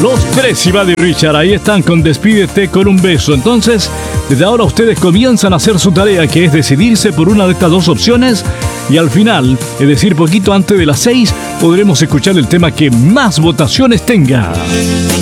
Los tres y Buddy Richard, ahí están con Despídete con un beso. Entonces, desde ahora ustedes comienzan a hacer su tarea, que es decidirse por una de estas dos opciones. Y al final, es decir, poquito antes de las 6, podremos escuchar el tema que más votaciones tenga.